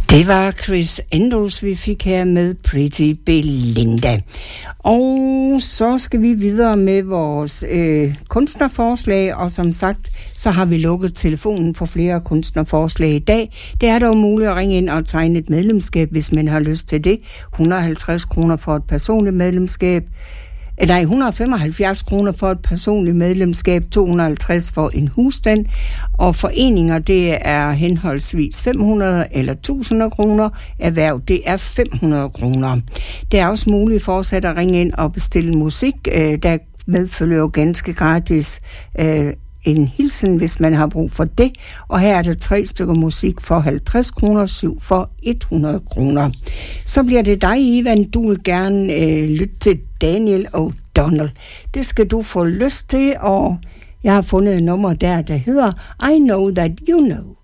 Det var Chris Enders, vi fik her med Pretty Belinda. Og så skal vi videre med vores kunstnerforslag, og som sagt, så har vi lukket telefonen for flere kunstnerforslag i dag. Det er dog muligt at ringe ind og tegne et medlemskab, hvis man har lyst til det. 150 kroner for et personligt medlemskab. Nej, 175 kroner for et personligt medlemskab, 250 for en husstand, og foreninger, det er henholdsvis 500 eller 1000 kroner, erhverv, det er 500 kroner. Det er også muligt fortsat at ringe ind og bestille musik, der medfølger jo ganske gratis en hilsen, hvis man har brug for det. Og her er der 3 stykker musik for 50 kroner, 7 for 100 kroner. Så bliver det dig, Ivan. Du vil gerne lytte til Daniel O'Donnell. Det skal du få lyst til, og jeg har fundet et nummer der hedder I Know That You Know.